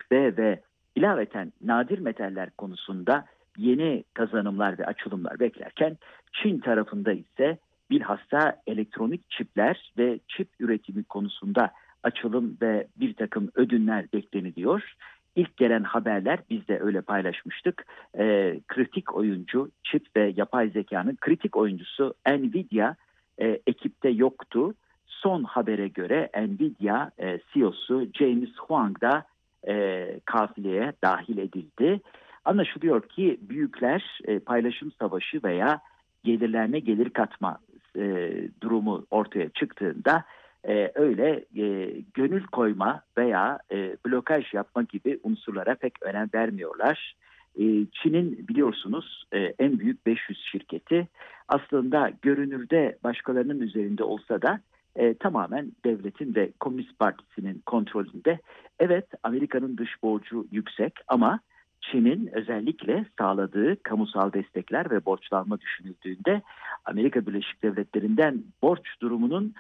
USB ve ilaveten nadir metaller konusunda yeni kazanımlar ve açılımlar beklerken, Çin tarafında ise bilhassa elektronik çipler ve çip üretimi konusunda açılım ve bir takım ödünler bekleniliyor. İlk gelen haberler, biz de öyle paylaşmıştık. Kritik oyuncu, çip ve yapay zekanın kritik oyuncusu Nvidia ekipte yoktu. Son habere göre Nvidia CEO'su James Huang da kafileye dahil edildi. Anlaşılıyor ki büyükler paylaşım savaşı veya gelirlerine gelir katma durumu ortaya çıktığında öyle gönül koyma veya blokaj yapma gibi unsurlara pek önem vermiyorlar. Çin'in biliyorsunuz en büyük 500 şirketi aslında görünürde başkalarının üzerinde olsa da tamamen devletin ve Komünist Partisi'nin kontrolünde. Evet, Amerika'nın dış borcu yüksek ama Çin'in özellikle sağladığı kamusal destekler ve borçlanma düşünüldüğünde Amerika Birleşik Devletleri'nden borç durumunun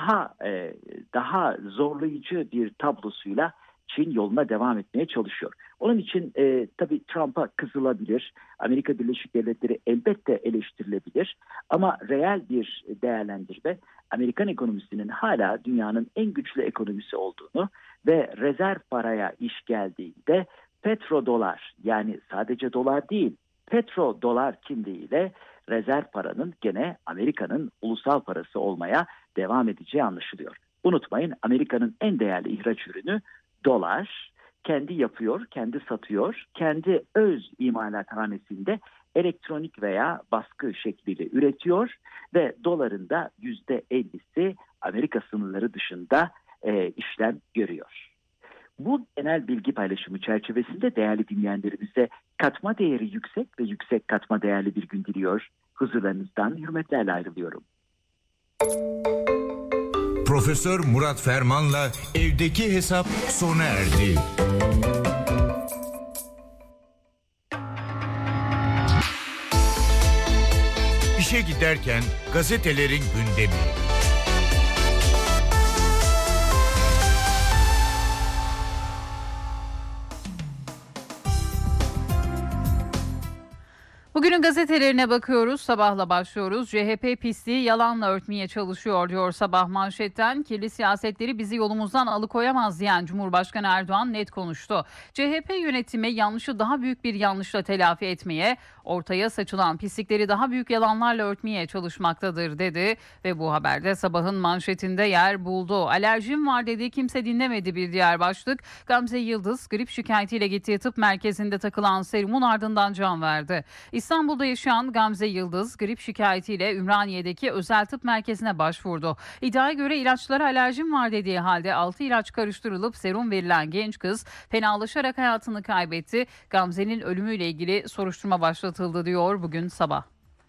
daha zorlayıcı bir tablosuyla Çin yoluna devam etmeye çalışıyor. Onun için tabii Trump'a kızılabilir. Amerika Birleşik Devletleri elbette eleştirilebilir. Ama reel bir değerlendirme, Amerikan ekonomisinin hala dünyanın en güçlü ekonomisi olduğunu ve rezerv paraya iş geldiğinde petrodolar, yani sadece dolar değil, petrodolar kimliğiyle rezerv paranın gene Amerika'nın ulusal parası olmaya devam edeceği anlaşılıyor. Unutmayın, Amerika'nın en değerli ihraç ürünü dolar. Kendi yapıyor, kendi satıyor, kendi öz imalathanesinde elektronik veya baskı şekliyle üretiyor ve doların da %50'si Amerika sınırları dışında işlem görüyor. Bu genel bilgi paylaşımı çerçevesinde değerli dinleyenlerimize katma değeri yüksek ve yüksek katma değerli bir gün diliyor. Huzurlarınızdan hürmetlerle ayrılıyorum. Profesör Murat Ferman'la evdeki hesap sona erdi. İşe giderken gazetelerin gündemi. Bugünün gazetelerine bakıyoruz. Sabahla başlıyoruz. CHP pisliği yalanla örtmeye çalışıyor diyor Sabah manşetten. Kirli siyasetleri bizi yolumuzdan alıkoyamaz diyen Cumhurbaşkanı Erdoğan net konuştu. CHP yönetimi yanlışı daha büyük bir yanlışla telafi etmeye, ortaya saçılan pislikleri daha büyük yalanlarla örtmeye çalışmaktadır dedi. Ve bu haberde Sabah'ın manşetinde yer buldu. Alerjim var dedi, kimse dinlemedi bir diğer başlık. Gamze Yıldız grip şikayetiyle gittiği tıp merkezinde takılan serumun ardından can verdi. İstanbul'da yaşayan Gamze Yıldız grip şikayetiyle Ümraniye'deki özel tıp merkezine başvurdu. İddiaya göre ilaçlara alerjim var dediği halde 6 ilaç karıştırılıp serum verilen genç kız fenalaşarak hayatını kaybetti. Gamze'nin ölümüyle ilgili soruşturma başlatıldı diyor bugün Sabah.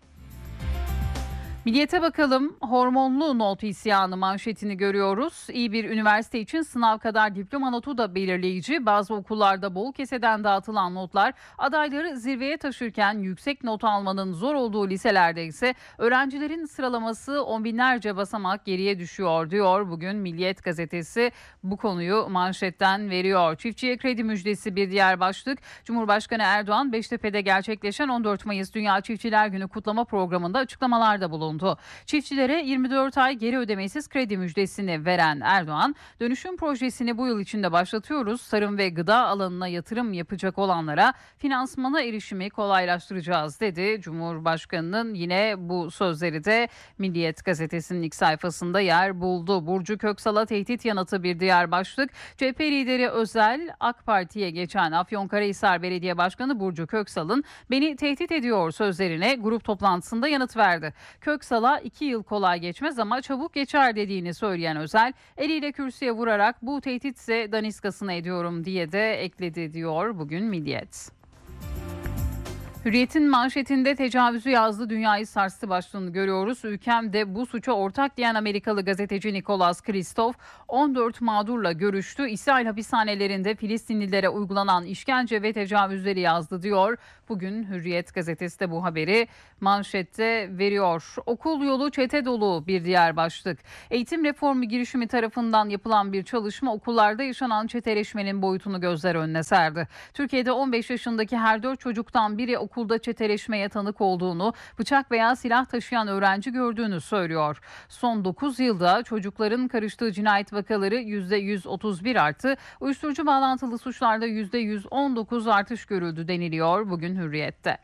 Milliyete bakalım. Hormonlu not isyanı manşetini görüyoruz. İyi bir üniversite için sınav kadar diploma notu da belirleyici. Bazı okullarda bol keseden dağıtılan notlar adayları zirveye taşırken yüksek not almanın zor olduğu liselerde ise öğrencilerin sıralaması on binlerce basamak geriye düşüyor diyor. Bugün Milliyet gazetesi bu konuyu manşetten veriyor. Çiftçiye kredi müjdesi bir diğer başlık. Cumhurbaşkanı Erdoğan Beştepe'de gerçekleşen 14 Mayıs Dünya Çiftçiler Günü kutlama programında açıklamalarda bulundu. Çiftçilere 24 ay geri ödemesiz kredi müjdesini veren Erdoğan, dönüşüm projesini bu yıl içinde başlatıyoruz. Tarım ve gıda alanına yatırım yapacak olanlara finansmana erişimi kolaylaştıracağız dedi. Cumhurbaşkanının yine bu sözleri de Milliyet gazetesinin ilk sayfasında yer buldu. Burcu Köksal'a tehdit yanıtı bir diğer başlık. CHP lideri Özel, AK Parti'ye geçen Afyonkarahisar Belediye Başkanı Burcu Köksal'ın beni tehdit ediyor sözlerine grup toplantısında yanıt verdi. Köksal'a 2 yıl kolay geçmez ama çabuk geçer dediğini söyleyen Özel, eliyle kürsüye vurarak bu tehditse daniskasına ediyorum diye de ekledi diyor bugün Milliyet. Hürriyet'in manşetinde tecavüzü yazdı, dünyayı sarstı başlığını görüyoruz. Ülkemde bu suça ortak diyen Amerikalı gazeteci Nicholas Kristof 14 mağdurla görüştü. İsrail hapishanelerinde Filistinlilere uygulanan işkence ve tecavüzleri yazdı diyor. Bugün Hürriyet gazetesi de bu haberi manşette veriyor. Okul yolu çete dolu bir diğer başlık. Eğitim reformu girişimi tarafından yapılan bir çalışma okullarda yaşanan çeteleşmenin boyutunu gözler önüne serdi. Türkiye'de 15 yaşındaki her 4 çocuktan biri okulda çeteleşmeye tanık olduğunu, bıçak veya silah taşıyan öğrenci gördüğünü söylüyor. Son 9 yılda çocukların karıştığı cinayet vakaları %131 arttı. Uyuşturucu bağlantılı suçlarda %119 artış görüldü deniliyor bugün Hürriyet'te.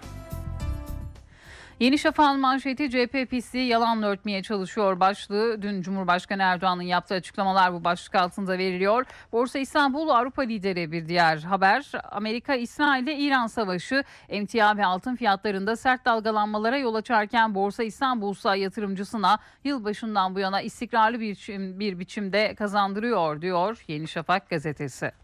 Yeni Şafak'ın manşeti CHP pisliği yalanla örtmeye çalışıyor başlığı. Dün Cumhurbaşkanı Erdoğan'ın yaptığı açıklamalar bu başlık altında veriliyor. Borsa İstanbul Avrupa lideri bir diğer haber. Amerika-İsrail İran savaşı emtia ve altın fiyatlarında sert dalgalanmalara yol açarken Borsa İstanbul'sa yatırımcısına yılbaşından bu yana istikrarlı bir biçimde kazandırıyor diyor Yeni Şafak gazetesi.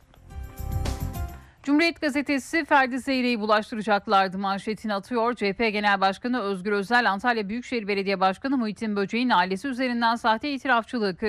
Cumhuriyet gazetesi Ferdi Zeyre'yi bulaştıracaklardı manşetini atıyor. CHP Genel Başkanı Özgür Özel, Antalya Büyükşehir Belediye Başkanı Muhittin Böceğin ailesi üzerinden sahte itirafçılık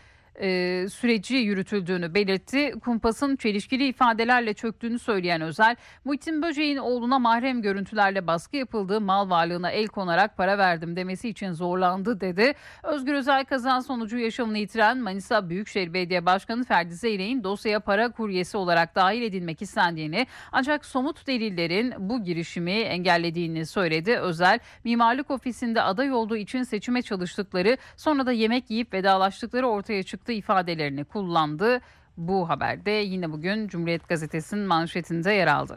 süreci yürütüldüğünü belirtti. Kumpasın çelişkili ifadelerle çöktüğünü söyleyen Özel, Muhittin Böceğin oğluna mahrem görüntülerle baskı yapıldığı mal varlığına el konarak para verdim demesi için zorlandı dedi. Özgür Özel kaza sonucu yaşamını yitiren Manisa Büyükşehir Belediye Başkanı Ferdi Zeyrek'in dosyaya para kuryesi olarak dahil edilmek istendiğini ancak somut delillerin bu girişimi engellediğini söyledi. Özel, mimarlık ofisinde aday olduğu için seçime çalıştıkları, sonra da yemek yiyip vedalaştıkları ortaya çıktı ifadelerini kullandı. Bu haberde yine bugün Cumhuriyet Gazetesi'nin manşetinde yer aldı.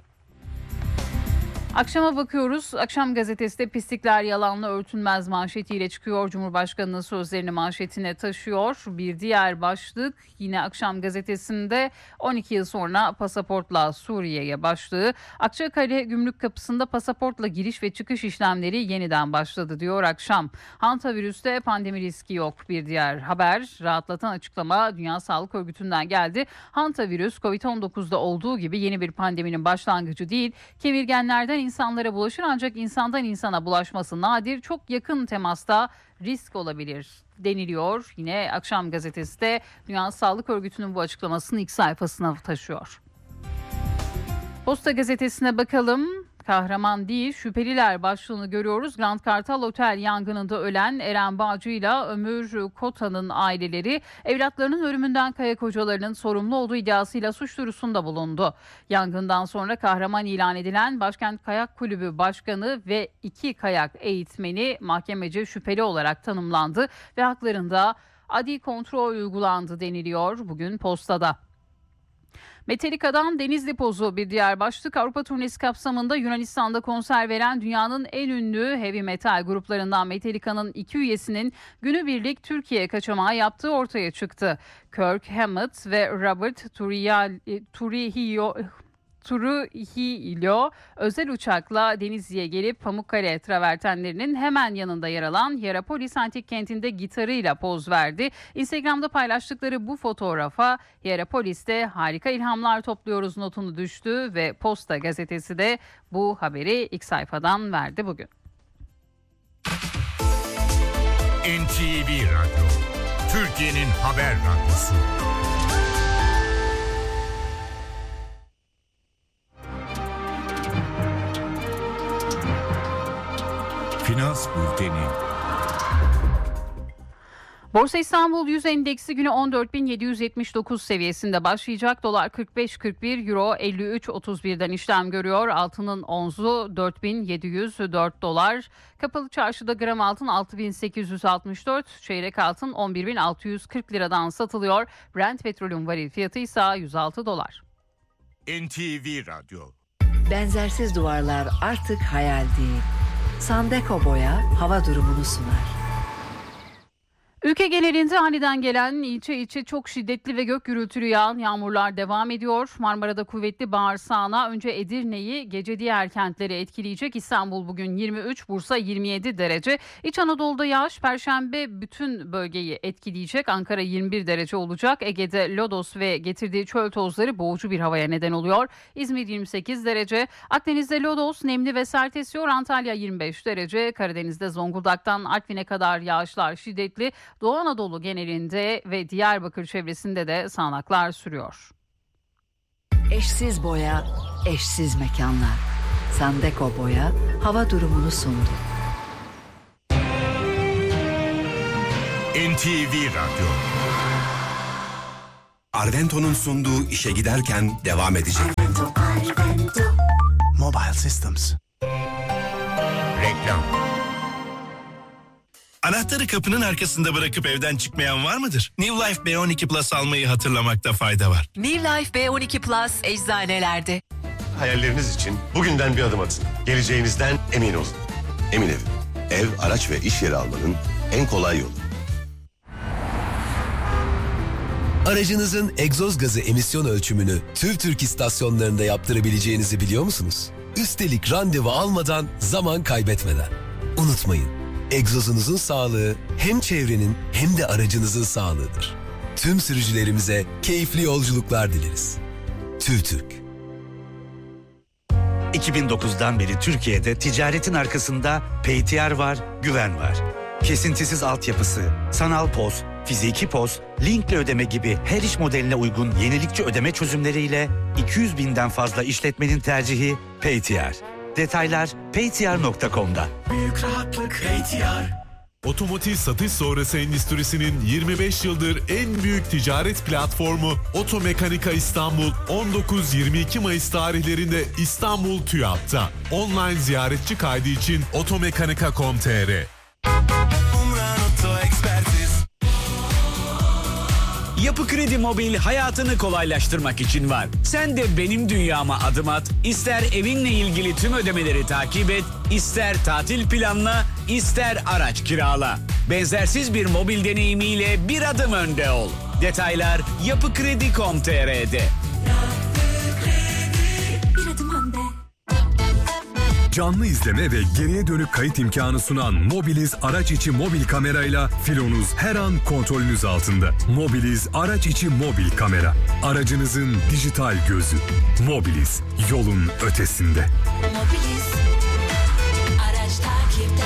Akşama bakıyoruz. Akşam gazetesi de pislikler yalanla örtülmez manşetiyle çıkıyor. Cumhurbaşkanının sözlerini manşetine taşıyor. Bir diğer başlık yine Akşam gazetesinde 12 yıl sonra pasaportla Suriye'ye başlığı. Akçakale Gümrük Kapısı'nda pasaportla giriş ve çıkış işlemleri yeniden başladı diyor Akşam. Hantavirüste pandemi riski yok bir diğer haber. Rahatlatan açıklama Dünya Sağlık Örgütü'nden geldi. Hantavirüs Covid-19'da olduğu gibi yeni bir pandeminin başlangıcı değil. Kemirgenlerden insanlara bulaşır ancak insandan insana bulaşması nadir, çok yakın temasta risk olabilir deniliyor. Yine Akşam gazetesi de Dünya Sağlık Örgütü'nün bu açıklamasını ilk sayfasına taşıyor. Posta gazetesine bakalım. Kahraman değil, şüpheliler başlığını görüyoruz. Grand Kartal Otel yangınında ölen Eren Bağcı ile Ömür Kota'nın aileleri evlatlarının ölümünden kayak hocalarının sorumlu olduğu iddiasıyla suç duyurusunda bulundu. Yangından sonra kahraman ilan edilen Başkent Kayak Kulübü Başkanı ve 2 kayak eğitmeni mahkemece şüpheli olarak tanımlandı ve haklarında adli kontrol uygulandı deniliyor bugün Posta'da. Metallica'dan Denizli pozu bir diğer başlık. Avrupa turnesi kapsamında Yunanistan'da konser veren dünyanın en ünlü heavy metal gruplarından Metallica'nın 2 üyesinin günübirlik Türkiye kaçamağı yaptığı ortaya çıktı. Kirk Hammett ve Robert Trujillo özel uçakla Denizli'ye gelip Pamukkale travertenlerinin hemen yanında yer alan Hierapolis Antik Kenti'nde gitarıyla poz verdi. Instagram'da paylaştıkları bu fotoğrafa Hierapolis'te harika ilhamlar topluyoruz notunu düştü ve Posta gazetesi de bu haberi ilk sayfadan verdi bugün. NTV Radyo, Türkiye'nin haber radyosu. Finans Bülteni. Borsa İstanbul 100 endeksi günü 14.779 seviyesinde başlayacak. Dolar 45.41, Euro 53.31'den işlem görüyor. Altının onzu 4.704 dolar. Kapalı çarşıda gram altın 6.864, çeyrek altın 11.640 liradan satılıyor. Brent petrolün varil fiyatı ise 106 dolar. NTV Radyo. Benzersiz duvarlar artık hayal değil. Sandeko Boya hava durumunu sunar. Ülke genelinde aniden gelen ilçe içi çok şiddetli ve gök gürültülü yağan yağmurlar devam ediyor. Marmara'da kuvvetli bahar sağanağı önce Edirne'yi, gece diğer kentleri etkileyecek. İstanbul bugün 23, Bursa 27 derece. İç Anadolu'da yağış Perşembe bütün bölgeyi etkileyecek. Ankara 21 derece olacak. Ege'de lodos ve getirdiği çöl tozları boğucu bir havaya neden oluyor. İzmir 28 derece. Akdeniz'de lodos nemli ve sert esiyor. Antalya 25 derece. Karadeniz'de Zonguldak'tan Artvin'e kadar yağışlar şiddetli. Doğu Anadolu genelinde ve Diyarbakır çevresinde de sağanaklar sürüyor. Eşsiz boya, eşsiz mekanlar. Sandeko Boya hava durumunu sundu. NTV Radyo. Arvento'nun sunduğu işe giderken devam edecek. Mobile Systems. Reklam. Anahtarı kapının arkasında bırakıp evden çıkmayan var mıdır? New Life B12 Plus almayı hatırlamakta fayda var. New Life B12 Plus eczanelerde. Hayalleriniz için bugünden bir adım atın. Geleceğinizden emin olun. Emin Ev. Ev, araç ve iş yeri almanın en kolay yolu. Aracınızın egzoz gazı emisyon ölçümünü TÜVTÜRK istasyonlarında yaptırabileceğinizi biliyor musunuz? Üstelik randevu almadan, zaman kaybetmeden. Unutmayın, egzozunuzun sağlığı hem çevrenin hem de aracınızın sağlığıdır. Tüm sürücülerimize keyifli yolculuklar dileriz. TÜVTÜRK. 2009'dan beri Türkiye'de ticaretin arkasında PTR var, güven var. Kesintisiz altyapısı, sanal POS, fiziki POS, linkle ödeme gibi her iş modeline uygun yenilikçi ödeme çözümleriyle 200 binden fazla işletmenin tercihi PTR. Detaylar ptr.com'da. Büyük rahatlık PTR. Otomotiv satış sonrası endüstrisinin 25 yıldır en büyük ticaret platformu Otomekanika İstanbul 19-22 Mayıs tarihlerinde İstanbul TÜYAP'ta. Online ziyaretçi kaydı için otomekanika.com.tr. Yapı Kredi Mobil hayatını kolaylaştırmak için var. Sen de benim dünyama adım at, ister evinle ilgili tüm ödemeleri takip et, ister tatil planla, ister araç kirala. Benzersiz bir mobil deneyimiyle bir adım önde ol. Detaylar yapıkredi.com.tr'de. Canlı izleme ve geriye dönük kayıt imkanı sunan Mobiliz araç içi mobil kamerayla filonuz her an kontrolünüz altında. Mobiliz araç içi mobil kamera. Aracınızın dijital gözü. Mobiliz, yolun ötesinde. Mobiliz, araç takipte.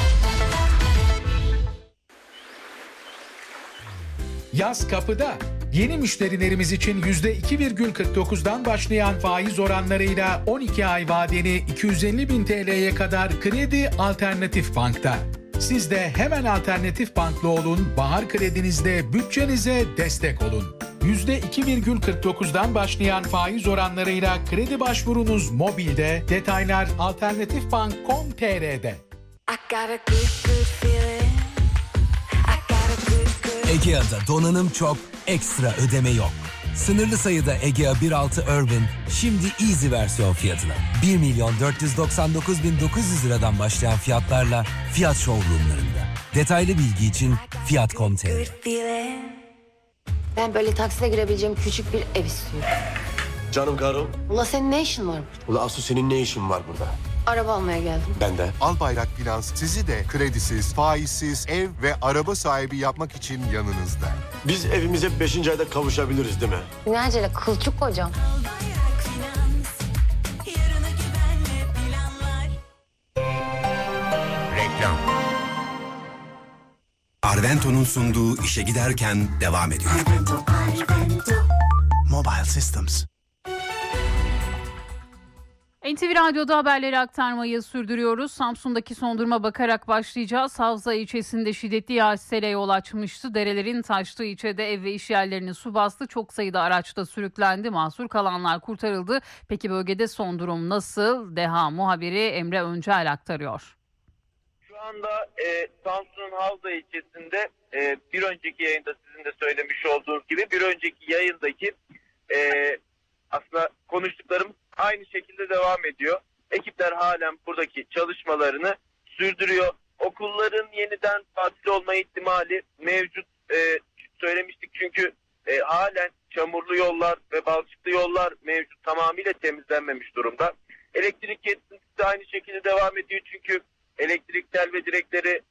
Yaz kapıda. Yeni müşterilerimiz için %2,49'dan başlayan faiz oranlarıyla 12 ay vadeli 250.000 TL'ye kadar kredi Alternatif Bank'ta. Siz de hemen Alternatif Bank'lı olun, bahar kredinizde bütçenize destek olun. %2,49'dan başlayan faiz oranlarıyla kredi başvurunuz mobilde, detaylar alternatifbank.com.tr'de. Egea'da donanım çok, ekstra ödeme yok. Sınırlı sayıda Egea 1.6 Urban şimdi Easy versiyon fiyatına. 1.499.900 liradan başlayan fiyatlarla Fiyat Showroom'larında. Detaylı bilgi için Fiyat.com.tr. Ben böyle takside girebileceğim küçük bir ev istiyorum. Canım karım. Ula senin ne işin var? Ula Aslı senin ne işin var burada? Araba almaya geldim. Ben de. Albayrak Finans sizi de kredisiz, faizsiz ev ve araba sahibi yapmak için yanınızda. Biz evimize 5. ayda kavuşabiliriz değil mi? Ne acele kılçık kocam. Reklam. Arvento'nun sunduğu işe giderken devam ediyor. Mobile Systems. NTV Radyo'da haberleri aktarmayı sürdürüyoruz. Samsun'daki son duruma bakarak başlayacağız. Havza ilçesinde şiddetli yağış sele yol açmıştı. Derelerin taştığı ilçede ev ve iş yerlerini su bastı. Çok sayıda araçta sürüklendi. Mahsur kalanlar kurtarıldı. Peki bölgede son durum nasıl? DEHA muhabiri Emre Öncel aktarıyor. Şu anda Samsun'un Havza ilçesinde bir önceki yayında sizin de söylemiş olduğunuz gibi bir önceki yayındaki aslında konuştuklarımız aynı şekilde devam ediyor. Ekipler halen buradaki çalışmalarını sürdürüyor. Okulların yeniden tatil olma ihtimali mevcut. söylemiştik çünkü halen çamurlu yollar ve balçıklı yollar mevcut, tamamıyla temizlenmemiş durumda. Elektrik kesintisi de aynı şekilde devam ediyor çünkü elektrik tel ve direkleri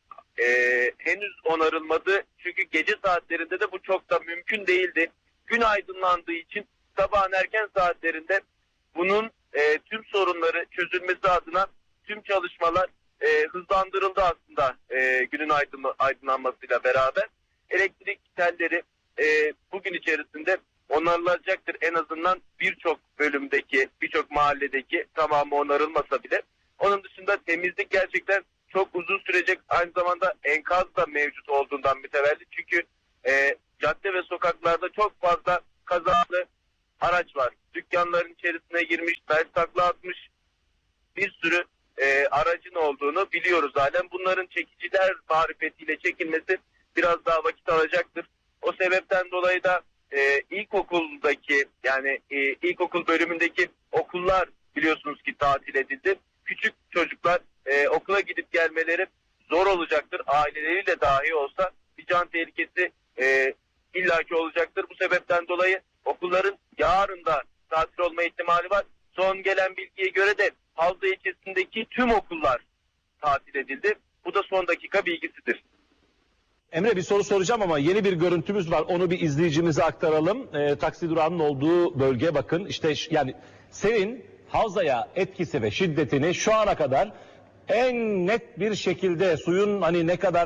henüz onarılmadı. Çünkü gece saatlerinde de bu çok da mümkün değildi. Gün aydınlandığı için sabahın erken saatlerinde bunun tüm sorunları çözülmesi adına tüm çalışmalar hızlandırıldı aslında günün aydınlanmasıyla beraber. Elektrik telleri bugün içerisinde onarılacaktır. En azından birçok bölümdeki, birçok mahalledeki, tamamı onarılmasa bile. Onun dışında temizlik gerçekten çok uzun sürecek. Aynı zamanda enkaz da mevcut olduğundan mütevellit. Çünkü cadde ve sokaklarda çok fazla kazalı araç var. Dükkanların içerisine girmiş, ters takla atmış bir sürü aracın olduğunu biliyoruz halen. Bunların çekiciler marifetiyle çekilmesi biraz daha vakit alacaktır. O sebepten dolayı da ilkokuldaki, yani ilkokul bölümündeki okullar biliyorsunuz ki tatil edildi. Küçük çocuklar okula gidip gelmeleri zor olacaktır. Aileleriyle dahi olsa bir can tehlikesi illaki olacaktır. Bu sebepten dolayı okulların yarın da tatil olma ihtimali var. Son gelen bilgiye göre de Havza ilçesindeki tüm okullar tatil edildi. Bu da son dakika bilgisidir. Emre, bir soru soracağım ama yeni bir görüntümüz var. Onu bir izleyicimize aktaralım. Taksi durağının olduğu bölge, bakın. İşte yani selin havzaya etkisi ve şiddetini şu ana kadar en net bir şekilde, suyun hani ne kadar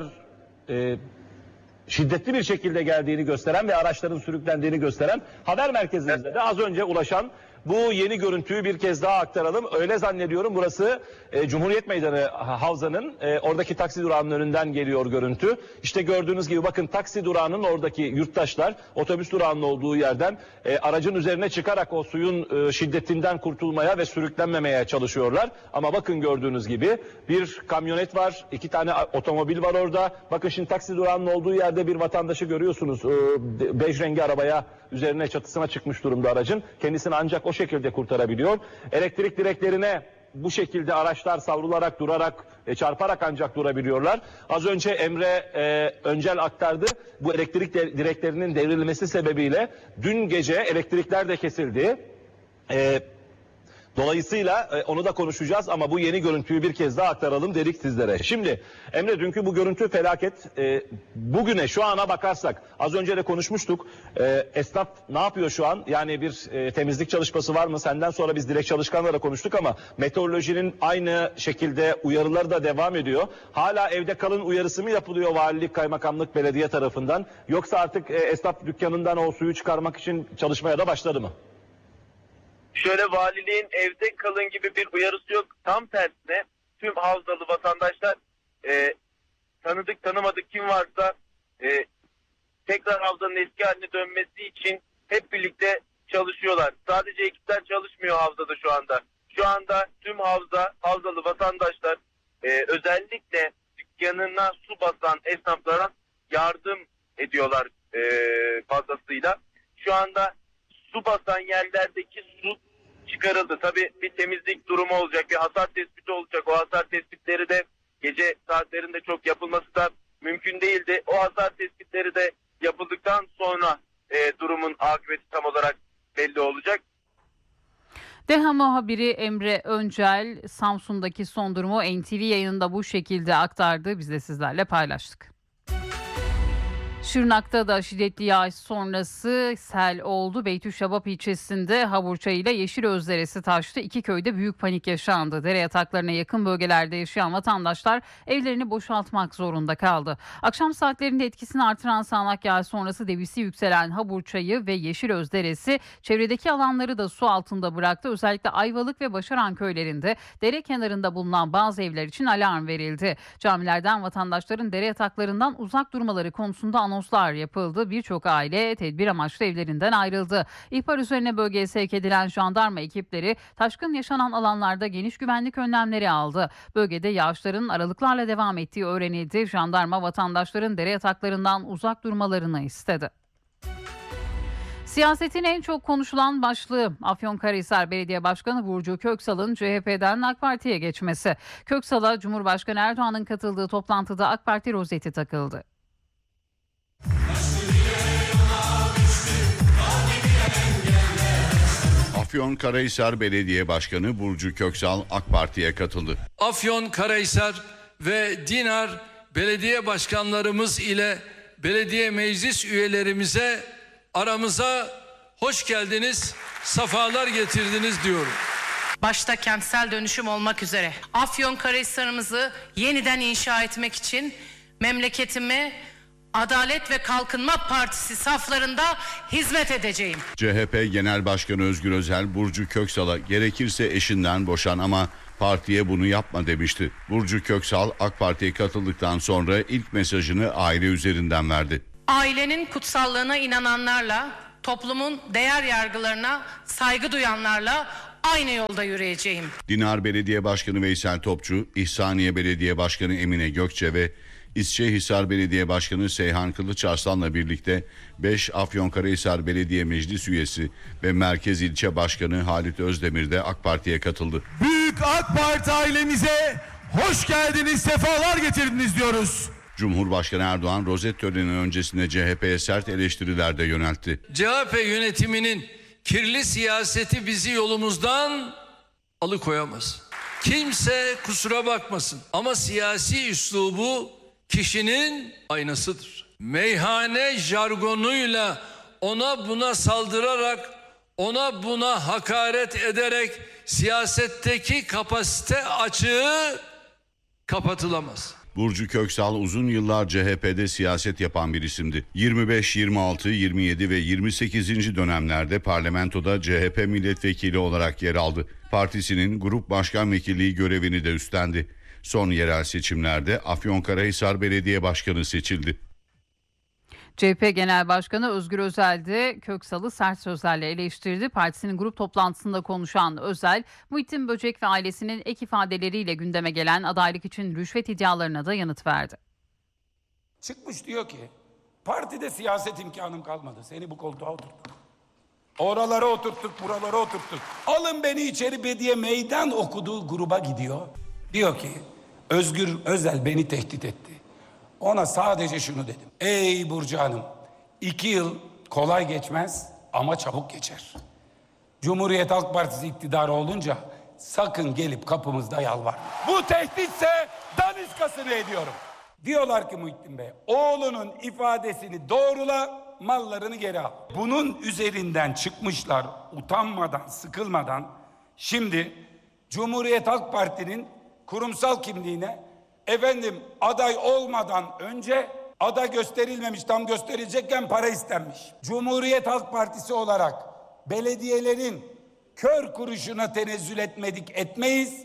şiddetli bir şekilde geldiğini gösteren ve araçların sürüklendiğini gösteren haber merkezimizde de az önce ulaşan bu yeni görüntüyü bir kez daha aktaralım. Öyle zannediyorum, burası Cumhuriyet Meydanı havzanın oradaki taksi durağının önünden geliyor görüntü. İşte gördüğünüz gibi bakın, taksi durağının oradaki yurttaşlar otobüs durağının olduğu yerden aracın üzerine çıkarak o suyun şiddetinden kurtulmaya ve sürüklenmemeye çalışıyorlar. Ama bakın, gördüğünüz gibi bir kamyonet var, 2 tane otomobil var orada. Bakın şimdi taksi durağının olduğu yerde bir vatandaşı görüyorsunuz. Bej rengi arabaya, üzerine, çatısına çıkmış durumda aracın. Kendisini ancak o şekilde kurtarabiliyor. Elektrik direklerine bu şekilde araçlar savrularak, durarak, çarparak ancak durabiliyorlar. Az önce Emre Öncel aktardı. Bu elektrik direklerinin devrilmesi sebebiyle dün gece elektrikler de kesildi. Dolayısıyla onu da konuşacağız ama bu yeni görüntüyü bir kez daha aktaralım dedik sizlere. Şimdi Emre, dünkü bu görüntü felaket. Bugüne, şu ana bakarsak, az önce de konuşmuştuk. Esnaf ne yapıyor şu an? Yani bir temizlik çalışması var mı? Senden sonra biz direkt çalışkanlarla konuştuk ama meteorolojinin aynı şekilde uyarıları da devam ediyor. Hala evde kalın uyarısı mı yapılıyor valilik, kaymakamlık, belediye tarafından? Yoksa artık esnaf dükkanından o suyu çıkarmak için çalışmaya da başladı mı? Şöyle, valiliğin evde kalın gibi bir uyarısı yok. Tam tersine tüm havzalı vatandaşlar tanıdık tanımadık kim varsa tekrar havzanın eski haline dönmesi için hep birlikte çalışıyorlar. Sadece ekipler çalışmıyor havzada şu anda. Şu anda tüm havzalı vatandaşlar özellikle dükkanına su basan esnaflara yardım ediyorlar fazlasıyla. Şu anda su basan yerlerdeki su çıkarıldı. Tabii bir temizlik durumu olacak, bir hasar tespiti olacak. O hasar tespitleri de gece saatlerinde çok yapılması da mümkün değildi. O hasar tespitleri de yapıldıktan sonra durumun akıbeti tam olarak belli olacak. DEHA muhabiri Emre Öncel Samsun'daki son durumu NTV yayınında bu şekilde aktardı. Biz de sizlerle paylaştık. Şırnak'ta da şiddetli yağış sonrası sel oldu. Beytüşşabap ilçesinde Haburçay ile Yeşilözderesi taştı. 2 köyde büyük panik yaşandı. Dere yataklarına yakın bölgelerde yaşayan vatandaşlar evlerini boşaltmak zorunda kaldı. Akşam saatlerinde etkisini artıran sağanak yağış sonrası debisi yükselen Haburçay'ı ve Yeşilözderesi çevredeki alanları da su altında bıraktı. Özellikle Ayvalık ve Başaran köylerinde dere kenarında bulunan bazı evler için alarm verildi. Camilerden vatandaşların dere yataklarından uzak durmaları konusunda anonslar yapıldı. Birçok aile tedbir amaçlı evlerinden ayrıldı. İhbar üzerine bölgeye sevk edilen jandarma ekipleri taşkın yaşanan alanlarda geniş güvenlik önlemleri aldı. Bölgede yağışların aralıklarla devam ettiği öğrenildi. Jandarma vatandaşların dere yataklarından uzak durmalarını istedi. Siyasetin en çok konuşulan başlığı Afyonkarahisar Belediye Başkanı Burcu Köksal'ın CHP'den AK Parti'ye geçmesi. Köksal'a Cumhurbaşkanı Erdoğan'ın katıldığı toplantıda AK Parti rozeti takıldı. Afyonkarahisar Belediye Başkanı Burcu Köksal AK Parti'ye katıldı. Afyonkarahisar ve Dinar belediye başkanlarımız ile belediye meclis üyelerimize aramıza hoş geldiniz, safalar getirdiniz diyorum. Başta kentsel dönüşüm olmak üzere Afyonkarahisar'ımızı yeniden inşa etmek için memleketime Adalet ve Kalkınma Partisi saflarında hizmet edeceğim. CHP Genel Başkanı Özgür Özel, Burcu Köksal'a gerekirse eşinden boşan ama partiye bunu yapma demişti. Burcu Köksal AK Parti'ye katıldıktan sonra ilk mesajını aile üzerinden verdi. Ailenin kutsallığına inananlarla, toplumun değer yargılarına saygı duyanlarla aynı yolda yürüyeceğim. Dinar Belediye Başkanı Veysel Topçu, İhsaniye Belediye Başkanı Emine Gökçe ve İsçehisar Belediye Başkanı Seyhan Kılıçarslan'la birlikte 5 Afyonkarahisar Belediye Meclis Üyesi ve Merkez İlçe Başkanı Halit Özdemir de AK Parti'ye katıldı. Büyük AK Parti ailemize hoş geldiniz, sefalar getirdiniz diyoruz. Cumhurbaşkanı Erdoğan rozet töreni öncesinde CHP'ye sert eleştiriler de yöneltti. CHP yönetiminin kirli siyaseti bizi yolumuzdan alıkoyamaz. Kimse kusura bakmasın ama siyasi üslubu kişinin aynasıdır. Meyhane jargonuyla ona buna saldırarak, ona buna hakaret ederek siyasetteki kapasite açığı kapatılamaz. Burcu Köksal uzun yıllar CHP'de siyaset yapan bir isimdi. 25, 26, 27 ve 28. dönemlerde parlamentoda CHP milletvekili olarak yer aldı. Partisinin grup başkan vekilliği görevini de üstlendi. Son yerel seçimlerde Afyonkarahisar Belediye Başkanı seçildi. CHP Genel Başkanı Özgür Özel de Köksal'ı sert sözlerle eleştirdi. Partisinin grup toplantısında konuşan Özel, Muhittin Böcek ve ailesinin ek ifadeleriyle gündeme gelen adaylık için rüşvet iddialarına da yanıt verdi. Çıkmış diyor ki, partide siyaset imkanım kalmadı. Seni bu koltuğa oturttuk. Oralara oturttuk, buralara oturttuk. Alın beni içeri diye meydan okuduğu gruba gidiyor. Diyor ki, Özgür Özel beni tehdit etti. Ona sadece şunu dedim. Ey Burcu Hanım, 2 yıl kolay geçmez ama çabuk geçer. Cumhuriyet Halk Partisi iktidarı olunca sakın gelip kapımızda yalvar. Bu tehditse daniskasını ediyorum. Diyorlar ki Muhittin Bey, oğlunun ifadesini doğrula, mallarını geri al. Bunun üzerinden çıkmışlar utanmadan, sıkılmadan. Şimdi Cumhuriyet Halk Parti'nin kurumsal kimliğine aday olmadan önce aday gösterilmemiş, tam gösterilecekken para istenmiş. Cumhuriyet Halk Partisi olarak belediyelerin kör kuruşuna tenezzül etmeyiz.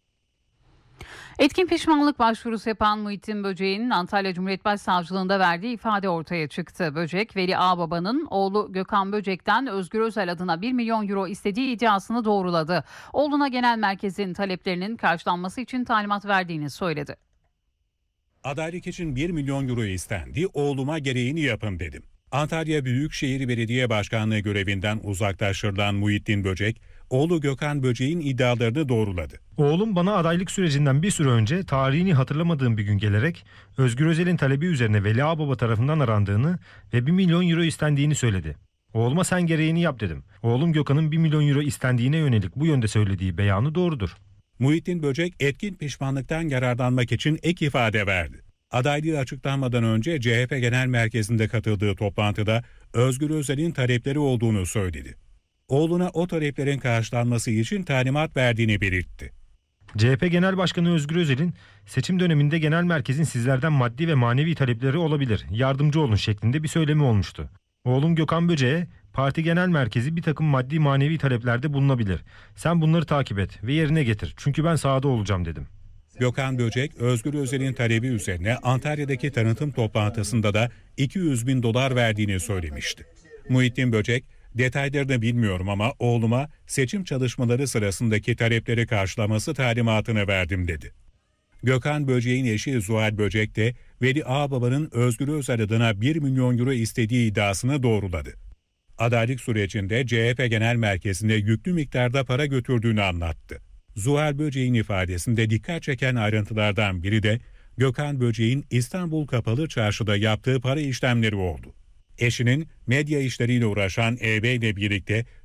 Etkin pişmanlık başvurusu yapan Muhittin Böcek'in Antalya Cumhuriyet Başsavcılığında verdiği ifade ortaya çıktı. Böcek, Veli Ağbaba'nın oğlu Gökhan Böcek'ten Özgür Özel adına 1 milyon euro istediği iddiasını doğruladı. Oğluna genel merkezin taleplerinin karşılanması için talimat verdiğini söyledi. Adaylık için 1 milyon euro istendi, oğluma gereğini yapın dedim. Antalya Büyükşehir Belediye Başkanlığı görevinden uzaklaştırılan Muhittin Böcek, oğlu Gökhan Böcek'in iddialarını doğruladı. Oğlum bana adaylık sürecinden bir süre önce tarihini hatırlamadığım bir gün gelerek Özgür Özel'in talebi üzerine Veli Ağbaba tarafından arandığını ve 1 milyon euro istendiğini söyledi. Oğluma sen gereğini yap dedim. Oğlum Gökhan'ın 1 milyon euro istendiğine yönelik bu yönde söylediği beyanı doğrudur. Muhittin Böcek etkin pişmanlıktan yararlanmak için ek ifade verdi. Adaylığı açıklanmadan önce CHP Genel Merkezi'nde katıldığı toplantıda Özgür Özel'in talepleri olduğunu söyledi. Oğluna o taleplerin karşılanması için talimat verdiğini belirtti. CHP Genel Başkanı Özgür Özel'in seçim döneminde genel merkezin sizlerden maddi ve manevi talepleri olabilir, yardımcı olun şeklinde bir söylemi olmuştu. Oğlum Gökhan Böcek'e parti genel merkezi bir takım maddi manevi taleplerde bulunabilir. Sen bunları takip et ve yerine getir çünkü ben sahada olacağım dedim. Gökhan Böcek, Özgür Özel'in talebi üzerine Antalya'daki tanıtım toplantısında da 200 bin dolar verdiğini söylemişti. Muhittin Böcek, detaylarını bilmiyorum ama oğluma seçim çalışmaları sırasındaki talepleri karşılaması talimatını verdim dedi. Gökhan Böcek'in eşi Zuhal Böcek de Veli Ağbaba'nın Özgür Özel adına 1 milyon euro istediği iddiasını doğruladı. Adaylık sürecinde CHP Genel Merkezi'nde yüklü miktarda para götürdüğünü anlattı. Zuhal Böcek'in ifadesinde dikkat çeken ayrıntılardan biri de Gökhan Böcek'in İstanbul Kapalı Çarşı'da yaptığı para işlemleri oldu. Eşinin medya işleriyle uğraşan EB ile birlikte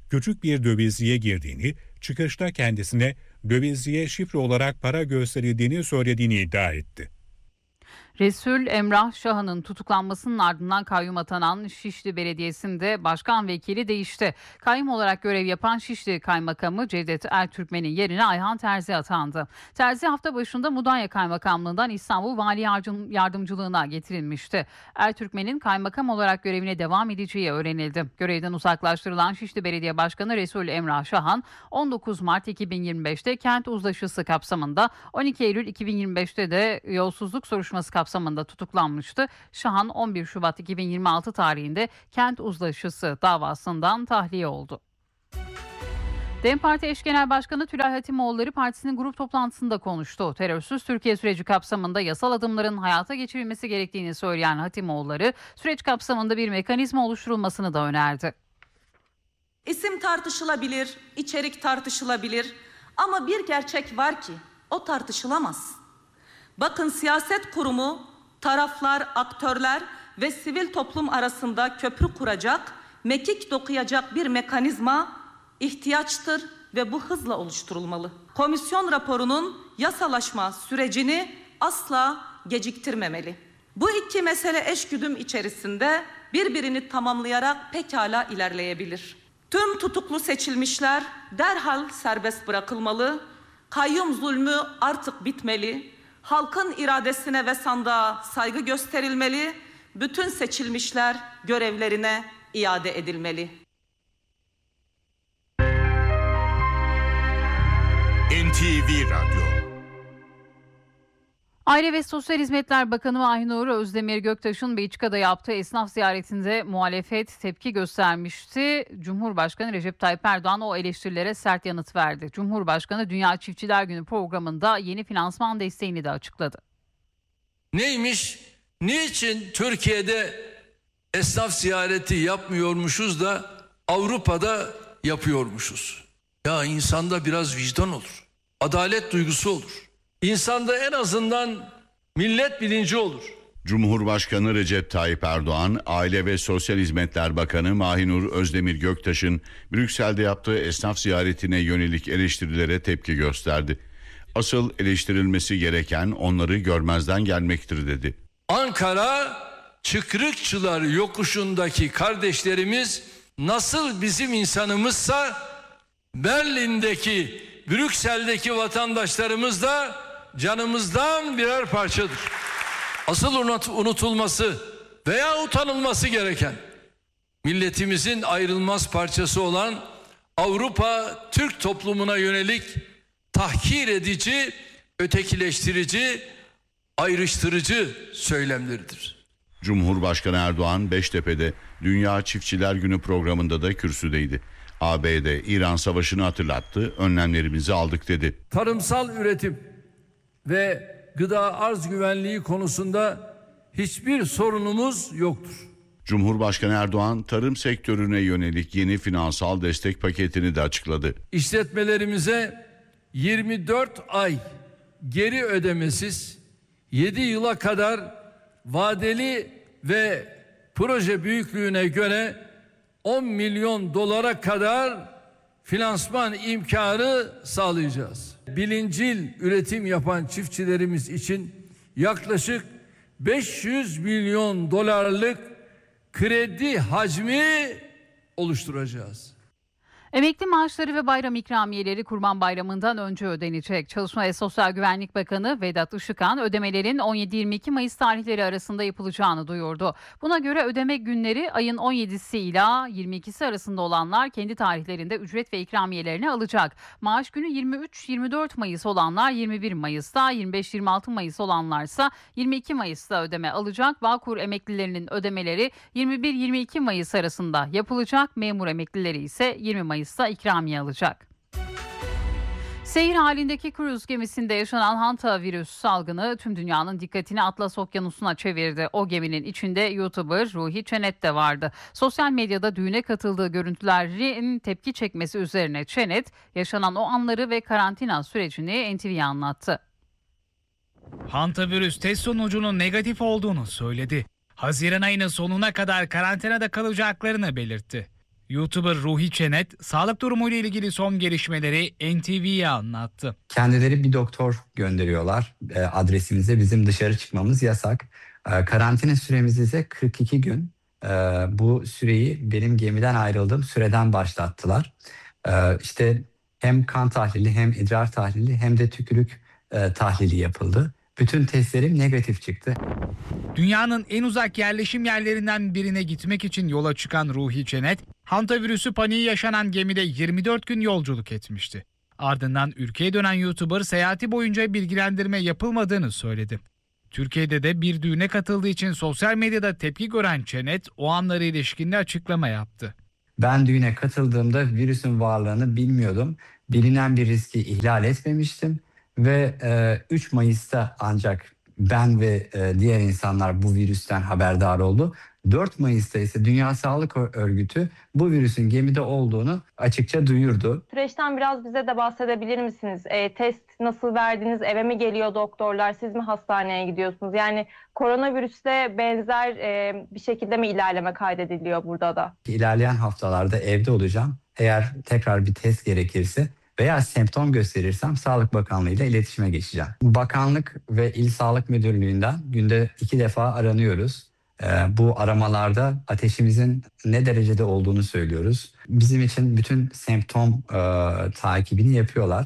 küçük bir dövizciye girdiğini, çıkışta kendisine dövizciye şifre olarak para gösterildiğini söylediğini iddia etti. Resul Emrah Şahan'ın tutuklanmasının ardından kayyum atanan Şişli Belediyesi'nde başkan vekili değişti. Kayyum olarak görev yapan Şişli Kaymakamı Cevdet Ertürkmen'in yerine Ayhan Terzi atandı. Terzi hafta başında Mudanya Kaymakamlığından İstanbul Vali Yardımcılığına getirilmişti. Ertürkmen'in kaymakam olarak görevine devam edeceği öğrenildi. Görevden uzaklaştırılan Şişli Belediye Başkanı Resul Emrah Şahan 19 Mart 2025'te kent uzlaşısı kapsamında, 12 Eylül 2025'te de yolsuzluk soruşturması kapsamında tutuklanmıştı. Şahan 11 Şubat 2026 tarihinde kent uzlaşısı davasından tahliye oldu. DEM Parti eş genel başkanı Tülay Hatimoğulları partisinin grup toplantısında konuştu. Terörsüz Türkiye süreci kapsamında yasal adımların hayata geçirilmesi gerektiğini söyleyen Hatimoğulları, süreç kapsamında bir mekanizma oluşturulmasını da önerdi. İsim tartışılabilir, içerik tartışılabilir ama bir gerçek var ki o tartışılamaz. Bakın, siyaset kurumu taraflar, aktörler ve sivil toplum arasında köprü kuracak, mekik dokuyacak bir mekanizma ihtiyaçtır ve bu hızla oluşturulmalı. Komisyon raporunun yasalaşma sürecini asla geciktirmemeli. Bu iki mesele eşgüdüm içerisinde birbirini tamamlayarak pekala ilerleyebilir. Tüm tutuklu seçilmişler derhal serbest bırakılmalı, kayyum zulmü artık bitmeli, halkın iradesine ve sandığa saygı gösterilmeli, bütün seçilmişler görevlerine iade edilmeli. NTV Radyo. Aile ve Sosyal Hizmetler Bakanı Mahinur Özdemir Göktaş'ın Belçika'da yaptığı esnaf ziyaretinde muhalefet tepki göstermişti. Cumhurbaşkanı Recep Tayyip Erdoğan o eleştirilere sert yanıt verdi. Cumhurbaşkanı Dünya Çiftçiler Günü programında yeni finansman desteğini de açıkladı. Neymiş? Niçin Türkiye'de esnaf ziyareti yapmıyormuşuz da Avrupa'da yapıyormuşuz? Ya insanda biraz vicdan olur. Adalet duygusu olur. İnsanda en azından millet bilinci olur. Cumhurbaşkanı Recep Tayyip Erdoğan, Aile ve Sosyal Hizmetler Bakanı Mahinur Özdemir Göktaş'ın Brüksel'de yaptığı esnaf ziyaretine yönelik eleştirilere tepki gösterdi. Asıl eleştirilmesi gereken onları görmezden gelmektir dedi. Ankara Çıkrıkçılar yokuşundaki kardeşlerimiz nasıl bizim insanımızsa Berlin'deki, Brüksel'deki vatandaşlarımız da canımızdan birer parçadır. Asıl unutulması veya utanılması gereken, milletimizin ayrılmaz parçası olan Avrupa Türk toplumuna yönelik tahkir edici, ötekileştirici, ayrıştırıcı söylemleridir. Cumhurbaşkanı Erdoğan Beştepe'de Dünya Çiftçiler Günü programında da kürsüdeydi. ABD İran Savaşı'nı hatırlattı, önlemlerimizi aldık dedi. Tarımsal üretim ve gıda arz güvenliği konusunda hiçbir sorunumuz yoktur. Cumhurbaşkanı Erdoğan tarım sektörüne yönelik yeni finansal destek paketini de açıkladı. İşletmelerimize 24 ay geri ödemesiz 7 yıla kadar vadeli ve proje büyüklüğüne göre 10 milyon dolara kadar finansman imkanı sağlayacağız. Bilincil üretim yapan çiftçilerimiz için yaklaşık 500 milyon dolarlık kredi hacmi oluşturacağız. Emekli maaşları ve bayram ikramiyeleri Kurban Bayramı'ndan önce ödenecek. Çalışma ve Sosyal Güvenlik Bakanı Vedat Işıkhan ödemelerin 17-22 Mayıs tarihleri arasında yapılacağını duyurdu. Buna göre ödeme günleri ayın 17'si ila 22'si arasında olanlar kendi tarihlerinde ücret ve ikramiyelerini alacak. Maaş günü 23-24 Mayıs olanlar 21 Mayıs'ta, 25-26 Mayıs olanlarsa 22 Mayıs'ta ödeme alacak. Bağkur emeklilerinin ödemeleri 21-22 Mayıs arasında yapılacak. Memur emeklileri ise 20 Mayıs'ta ikramiye alacak. Seyir halindeki kruz gemisinde yaşanan hantavirüs salgını tüm dünyanın dikkatini Atlas Okyanusu'na çevirdi. O geminin içinde YouTuber Ruhi Çenet de vardı. Sosyal medyada düğüne katıldığı görüntülerin tepki çekmesi üzerine Çenet yaşanan o anları ve karantina sürecini NTV'ye anlattı. Hantavirüs test sonucunun negatif olduğunu söyledi. Haziran ayının sonuna kadar karantinada kalacaklarını belirtti. YouTuber Ruhi Çenet, sağlık durumuyla ilgili son gelişmeleri NTV'ye anlattı. Kendileri bir doktor gönderiyorlar adresimize. Bizim dışarı çıkmamız yasak. Karantina süremiz ise 42 gün. Bu süreyi benim gemiden ayrıldığım süreden başlattılar. İşte hem kan tahlili hem idrar tahlili hem de tükürük tahlili yapıldı. Bütün testlerim negatif çıktı. Dünyanın en uzak yerleşim yerlerinden birine gitmek için yola çıkan Ruhi Çenet, hantavirüsü paniği yaşanan gemide 24 gün yolculuk etmişti. Ardından ülkeye dönen YouTuber seyahati boyunca bilgilendirme yapılmadığını söyledi. Türkiye'de de bir düğüne katıldığı için sosyal medyada tepki gören Çenet o anlara ilişkin de açıklama yaptı. Ben düğüne katıldığımda virüsün varlığını bilmiyordum. Bilinen bir riski ihlal etmemiştim. Ve 3 Mayıs'ta ancak ben ve diğer insanlar bu virüsten haberdar oldu. 4 Mayıs'ta ise Dünya Sağlık Örgütü bu virüsün gemide olduğunu açıkça duyurdu. Süreçten biraz bize de bahsedebilir misiniz? Test nasıl verdiniz? Eve mi geliyor doktorlar? Siz mi hastaneye gidiyorsunuz? Yani koronavirüste benzer bir şekilde mi ilerleme kaydediliyor burada da? İlerleyen haftalarda evde olacağım. Eğer tekrar bir test gerekirse veya semptom gösterirsem Sağlık Bakanlığı ile iletişime geçeceğim. Bakanlık ve İl Sağlık Müdürlüğü'nden günde 2 defa aranıyoruz. Bu aramalarda ateşimizin ne derecede olduğunu söylüyoruz. Bizim için bütün semptom takibini yapıyorlar.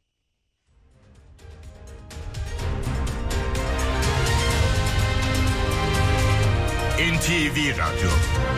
NTV Radyo.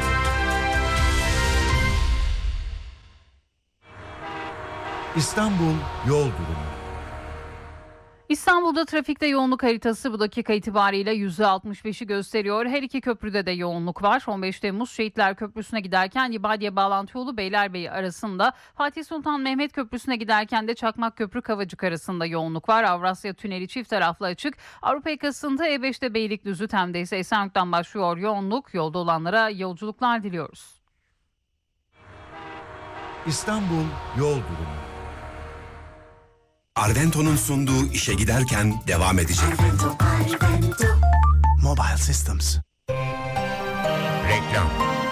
İstanbul yol durumu. İstanbul'da trafikte yoğunluk haritası bu dakika itibariyle %65'i gösteriyor. Her iki köprüde de yoğunluk var. 15 Temmuz Şehitler Köprüsü'ne giderken Libadiye bağlantı yolu Beylerbeyi arasında, Fatih Sultan Mehmet Köprüsü'ne giderken de Çakmak Köprü Kavacık arasında yoğunluk var. Avrasya Tüneli çift taraflı açık. Avrupa yakasında E5'te Beylikdüzü, Tem'de ise Esenyurt'tan başlıyor yoğunluk. Yolda olanlara yolculuklar diliyoruz. İstanbul yol durumu. Arvento'nun sunduğu işe giderken devam edecek. Arvento. Mobile Systems. Reklam.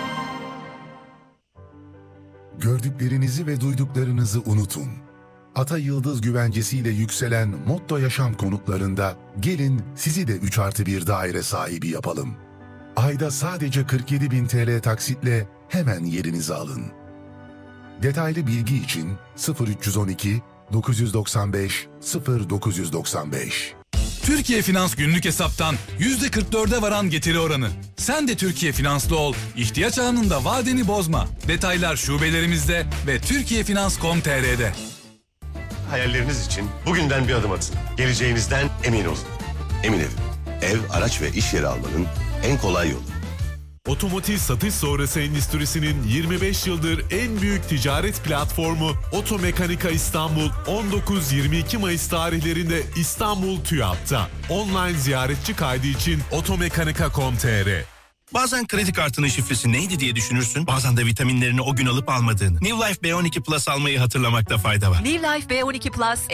Gördüklerinizi ve duyduklarınızı unutun. Ata Yıldız güvencesiyle yükselen Motto Yaşam konutlarında gelin sizi de 3+1 daire sahibi yapalım. Ayda sadece 47.000 TL taksitle hemen yerinizi alın. Detaylı bilgi için 0312 995 0995. Türkiye Finans günlük hesaptan %44'e varan getiri oranı. Sen de Türkiye Finanslı ol. İhtiyaç anında vadeni bozma. Detaylar şubelerimizde ve turkiyefinans.com.tr'de. Hayalleriniz için bugünden bir adım atın. Geleceğinizden emin olun. Emin Ev. Ev, araç ve iş yeri almanın en kolay yolu. Otomotiv satış sonrası endüstrisinin 25 yıldır en büyük ticaret platformu Otomekanika İstanbul 19-22 Mayıs tarihlerinde İstanbul TÜYAP'ta. Online ziyaretçi kaydı için otomekanika.com.tr. Bazen kredi kartının şifresi neydi diye düşünürsün. Bazen de vitaminlerini o gün alıp almadığını. New Life B12 Plus almayı hatırlamakta fayda var. New Life B12 Plus